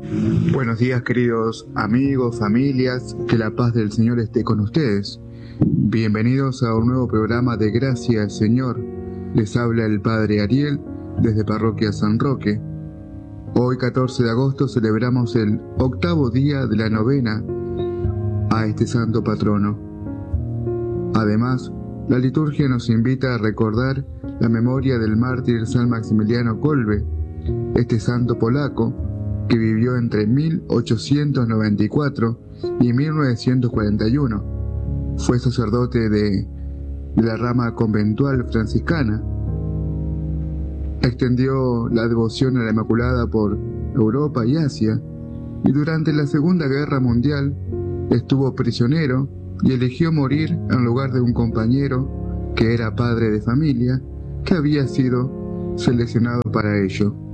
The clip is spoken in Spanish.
Buenos días, queridos amigos, familias, que la paz del Señor esté con ustedes. Bienvenidos a un nuevo programa de Gracia al Señor. Les habla el Padre Ariel desde Parroquia San Roque. Hoy, 14 de agosto, celebramos el 8º día de la novena a este santo patrono. Además, la liturgia nos invita a recordar la memoria del mártir San Maximiliano Kolbe, este santo polaco que vivió entre 1894 y 1941. Fue sacerdote de la rama conventual franciscana. Extendió la devoción a la Inmaculada por Europa y Asia, y durante la Segunda Guerra Mundial estuvo prisionero y eligió morir en lugar de un compañero que era padre de familia, que había sido seleccionado para ello.